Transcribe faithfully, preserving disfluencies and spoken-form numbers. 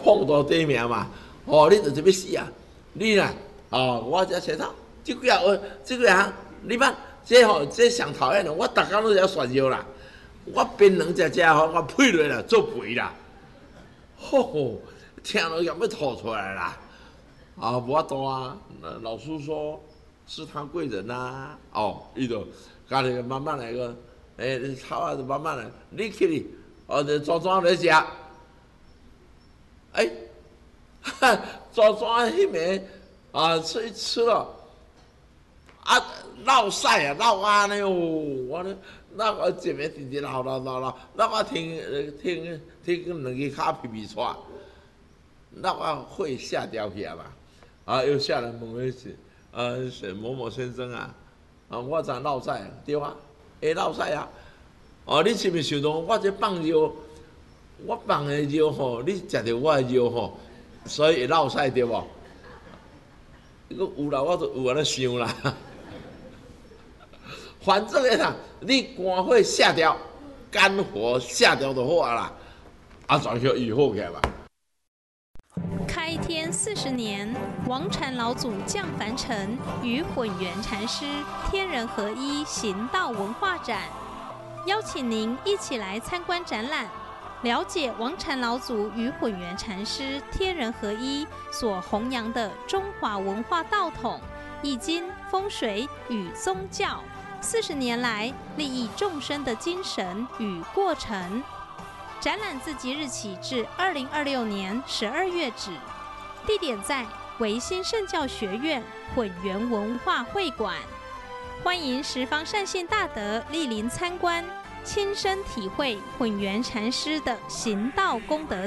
碰到地名嘛，哦，你就要死啊！你啦，哦，我这车头，这几啊，这几行，你捌这吼、哦，这上讨厌的，我逐工都要炫耀啦。我槟榔只只吼，我配落啦做肥啦，吼吼，听了要要吐出来啦。啊，无法度啊，老师说是他贵人呐、啊，哦，伊就家己慢慢来个，诶、欸，头啊就慢慢来，你去哩，哦，就抓抓来食，哎、欸，哈，抓抓迄暝啊，吃一吃了，啊，落屎啊，落啊呢哦，我呢，那我一暝直直流流流流，那我听听听两个骹屁屁出，那我会吓掉去啊嘛。啊，又下来问一次，呃，是某某先生啊，啊，我知落屎对啊，会落屎啊，哦，你是毋是想到我这放尿，我放的尿吼，你食着我的尿吼，所以会落屎对无？个有啦，我就有安尼想啦。反正个啦，你肝火下掉，肝火下掉就好啊啦，啊，全叫愈好起来嘛。 开天四十年，王禅老祖降凡尘，与混元禅师天人合一行道文化展，邀请您一起来参观展览，了解王禅老祖与混元禅师天人合一所弘扬的中华文化道统、易经、风水与宗教四十年来利益众生的精神与过程。展览自即日起至二零二六年十二月止，地点在维新圣教学院混元文化会馆，欢迎十方善信大德莅临参观，亲身体会混元禅师的行道功德。